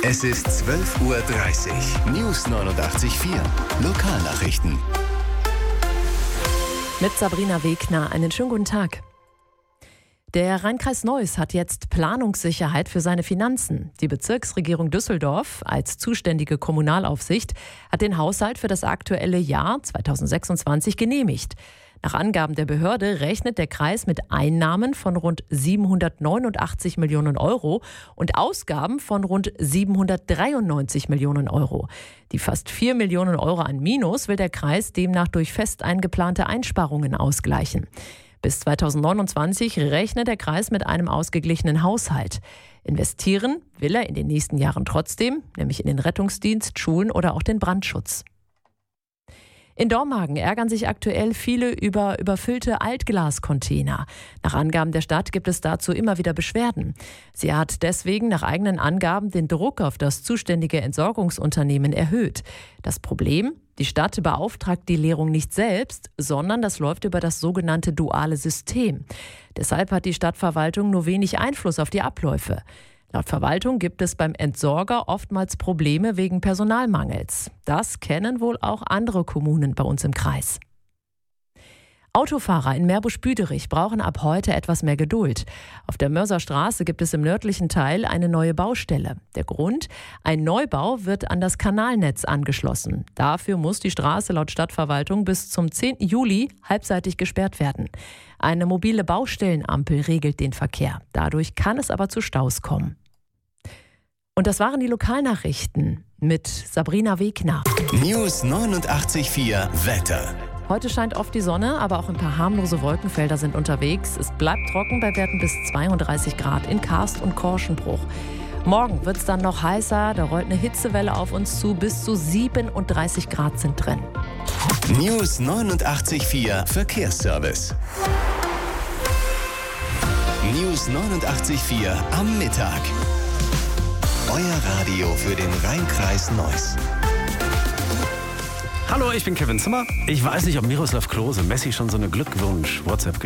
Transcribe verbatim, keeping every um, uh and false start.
Es ist zwölf Uhr dreißig. News neunundachtzig Komma vier. Lokalnachrichten. Mit Sabrina Wegner. Einen schönen guten Tag. Der Rhein-Kreis Neuss hat jetzt Planungssicherheit für seine Finanzen. Die Bezirksregierung Düsseldorf als zuständige Kommunalaufsicht hat den Haushalt für das aktuelle Jahr zweitausendsechsundzwanzig genehmigt. Nach Angaben der Behörde rechnet der Kreis mit Einnahmen von rund siebenhundertneunundachtzig Millionen Euro und Ausgaben von rund siebenhundertdreiundneunzig Millionen Euro. Die fast vier Millionen Euro an Minus will der Kreis demnach durch fest eingeplante Einsparungen ausgleichen. Bis zweitausendneunundzwanzig rechnet der Kreis mit einem ausgeglichenen Haushalt. Investieren will er in den nächsten Jahren trotzdem, nämlich in den Rettungsdienst, Schulen oder auch den Brandschutz. In Dormagen ärgern sich aktuell viele über überfüllte Altglascontainer. Nach Angaben der Stadt gibt es dazu immer wieder Beschwerden. Sie hat deswegen nach eigenen Angaben den Druck auf das zuständige Entsorgungsunternehmen erhöht. Das Problem? Die Stadt beauftragt die Leerung nicht selbst, sondern das läuft über das sogenannte duale System. Deshalb hat die Stadtverwaltung nur wenig Einfluss auf die Abläufe. Laut Verwaltung gibt es beim Entsorger oftmals Probleme wegen Personalmangels. Das kennen wohl auch andere Kommunen bei uns im Kreis. Autofahrer in Meerbusch-Büderich brauchen ab heute etwas mehr Geduld. Auf der Mörserstraße gibt es im nördlichen Teil eine neue Baustelle. Der Grund? Ein Neubau wird an das Kanalnetz angeschlossen. Dafür muss die Straße laut Stadtverwaltung bis zum zehnten Juli halbseitig gesperrt werden. Eine mobile Baustellenampel regelt den Verkehr. Dadurch kann es aber zu Staus kommen. Und das waren die Lokalnachrichten mit Sabrina Wegner. News neunundachtzig Komma vier Wetter. Heute scheint oft die Sonne, aber auch ein paar harmlose Wolkenfelder sind unterwegs. Es bleibt trocken bei Werten bis zweiunddreißig Grad in Karst und Korschenbruch. Morgen wird es dann noch heißer, da rollt eine Hitzewelle auf uns zu. Bis zu siebenunddreißig Grad sind drin. News neunundachtzig Komma vier Verkehrsservice. News neunundachtzig Komma vier am Mittag. Euer Radio für den Rhein-Kreis Neuss. Hallo, ich bin Kevin Zimmer. Ich weiß nicht, ob Miroslav Klose Messi schon so eine Glückwunsch-WhatsApp